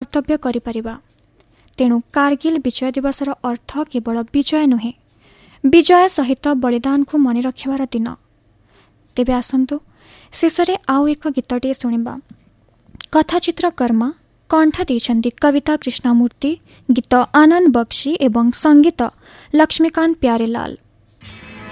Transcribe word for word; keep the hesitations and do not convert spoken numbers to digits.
कर्तव्य करिपारिबा। तेणु कारगिल विजय दिवसर अर्थ केवल विजय नुहे, विजय सहित बलिदान को मन रखिबार दिन। तेबे आसंतु शेषरे आउ एक गीतटे शुणिबा। कथाचित्र कर्मा कंठ देइछन्ति कविता कृष्णमूर्ति, गीत आनंद बक्सी एवं संगीत लक्ष्मीकांत प्यारेलाल।